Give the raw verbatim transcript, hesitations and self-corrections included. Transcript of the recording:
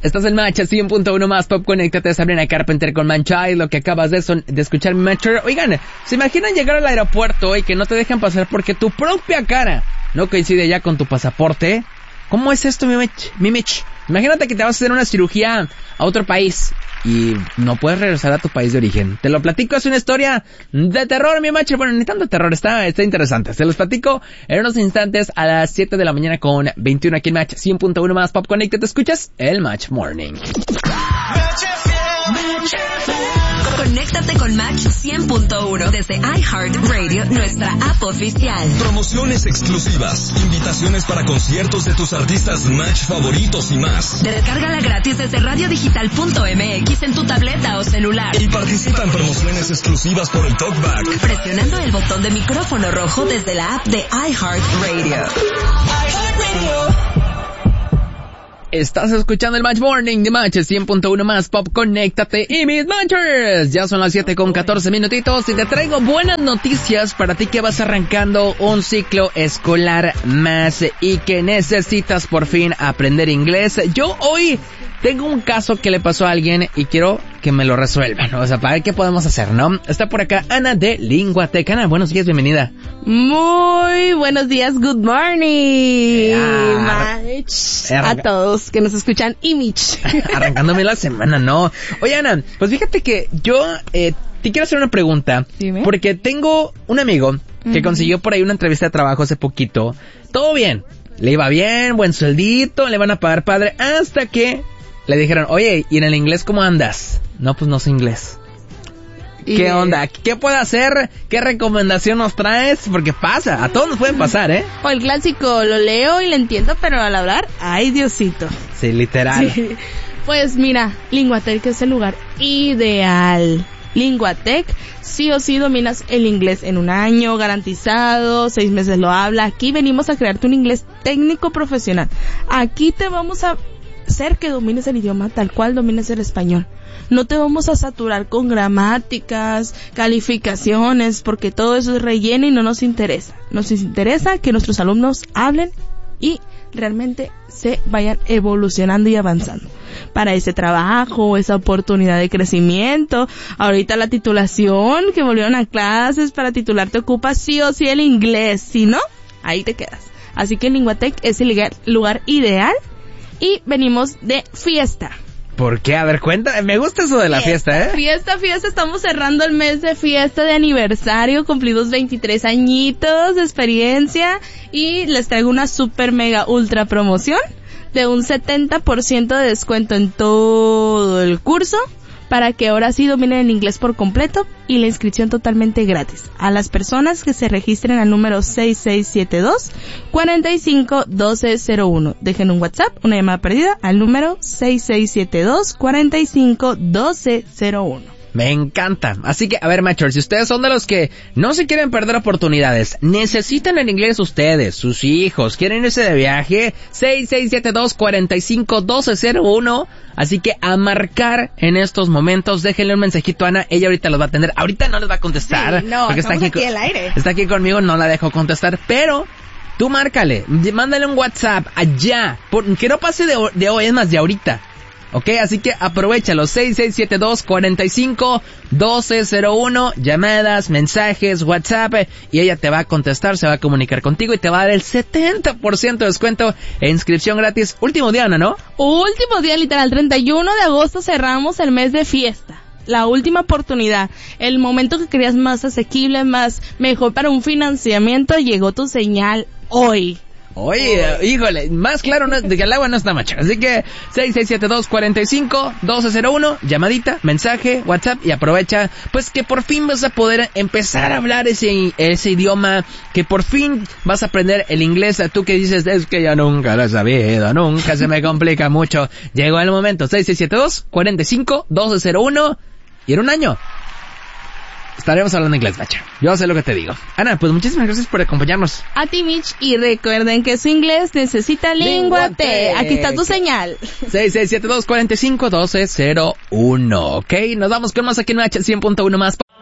Estás en Match cien punto uno más Pop. Conéctate, Sabrina Carpenter con Manchild. Lo que acabas de, son, de escuchar, mi Matcher. Oigan, ¿se imaginan llegar al aeropuerto y que no te dejan pasar porque tu propia cara no coincide ya con tu pasaporte? ¿Cómo es esto, mi Mitch? Mi Mitch? Imagínate que te vas a hacer una cirugía a otro país y no puedes regresar a tu país de origen. Te lo platico, es una historia de terror, mi Matcher. Bueno, ni tanto terror, está, está interesante. Se los platico en unos instantes a las siete de la mañana con veintiuno aquí en Match cien punto uno más Pop. Connect, te escuchas el Match Morning. Conéctate con Match cien punto uno desde iHeartRadio, nuestra app oficial. Promociones exclusivas, invitaciones para conciertos de tus artistas Match favoritos y más. Descárgala gratis desde radio digital punto m x en tu tableta o celular. Y participa en promociones exclusivas por el TalkBack, presionando el botón de micrófono rojo desde la app de iHeartRadio. iHeartRadio. Estás escuchando el Match Morning de Match cien punto uno más Pop. Conéctate y mis Matchers. Ya son las siete con catorce minutitos y te traigo buenas noticias para ti que vas arrancando un ciclo escolar más y que necesitas por fin aprender inglés. Yo hoy tengo un caso que le pasó a alguien y quiero que me lo resuelvan, o sea, para ver qué podemos hacer, ¿no? Está por acá Ana de Linguatec. Ana, buenos días, bienvenida. Muy buenos días, good morning, Yeah. Match, a todos que nos escuchan y Mitch. Arrancándome la semana, ¿no? Oye, Ana, pues fíjate que yo eh, te quiero hacer una pregunta. Dime. Porque tengo un amigo que uh-huh. consiguió por ahí una entrevista de trabajo hace poquito. Todo bien, le iba bien, buen sueldito, le van a pagar padre, hasta que le dijeron, oye, ¿y en el inglés cómo andas? No, pues no sé inglés. ¿Qué Y... onda? ¿Qué puedo hacer? ¿Qué recomendación nos traes? Porque pasa, a todos nos pueden pasar, ¿eh? O el clásico, lo leo y lo entiendo, pero al hablar, ¡ay, Diosito! Sí, literal. Sí. Pues mira, Linguatec es el lugar ideal. Linguatec, sí o sí dominas el inglés en un año, garantizado, seis meses lo habla. Aquí venimos a crearte un inglés técnico profesional. Aquí te vamos a hacer que domines el idioma tal cual domines el español. No te vamos a saturar con gramáticas, calificaciones, porque todo eso es relleno y no nos interesa. Nos interesa que nuestros alumnos hablen y realmente se vayan evolucionando y avanzando para ese trabajo, esa oportunidad de crecimiento. Ahorita la titulación, que volvieron a clases, para titular te ocupa sí o sí el inglés, si no, ahí te quedas. Así que Linguatec es el lugar, lugar ideal. Y venimos de fiesta. ¿Por qué? A ver, cuenta. Me gusta eso de la fiesta, fiesta, ¿eh? Fiesta, fiesta. Estamos cerrando el mes de fiesta de aniversario. Cumplidos veintitrés añitos de experiencia. Y les traigo una super mega ultra promoción de un setenta por ciento de descuento en todo el curso, para que ahora sí dominen el inglés por completo, y la inscripción totalmente gratis a las personas que se registren al número seis seis siete dos, cuatro cinco uno dos cero uno. Dejen un WhatsApp, una llamada perdida al número seis seis siete dos, cuatro cinco uno dos cero uno. Me encanta. Así que, a ver, Matchers, si ustedes son de los que no se quieren perder oportunidades, necesitan el inglés ustedes, sus hijos, quieren irse de viaje, seis seis siete dos, cuatro cinco uno dos cero uno. Así que a marcar en estos momentos, déjenle un mensajito a Ana, ella ahorita los va a atender. Ahorita no les va a contestar. Sí, no, porque está aquí, aquí al aire. Está aquí conmigo, no la dejo contestar, pero tú márcale, mándale un WhatsApp allá, por, que no pase de, de hoy, es más, de ahorita. Ok, así que aprovechalo, seis seis siete dos, cuatro cinco uno dos cero uno, llamadas, mensajes, WhatsApp, y ella te va a contestar, se va a comunicar contigo y te va a dar el setenta por ciento de descuento e inscripción gratis. Último día, Ana, ¿no? Último día, literal, treinta y uno de agosto cerramos el mes de fiesta. La última oportunidad, el momento que querías más asequible, más mejor para un financiamiento, llegó tu señal hoy. Oye, oh. híjole, más claro no, de que el agua no está macho. Así que seis seis siete dos, cuatro cinco uno dos cero uno, llamadita, mensaje, WhatsApp, y aprovecha, pues que por fin vas a poder empezar a hablar ese, ese idioma, que por fin vas a aprender el inglés. Tú que dices, es que ya nunca lo he sabido, nunca se me complica mucho. Llegó el momento, seis seis siete dos, cuatro cinco uno dos cero uno, y en un año estaremos hablando inglés, macha. Yo sé lo que te digo. Ana, pues muchísimas gracias por acompañarnos. A ti, Mitch, y recuerden que su inglés necesita Linguatec. Aquí está tu señal. seis seis siete dos, cuatro cinco uno dos cero uno. Ok, nos vamos con más aquí en Match cien punto uno más.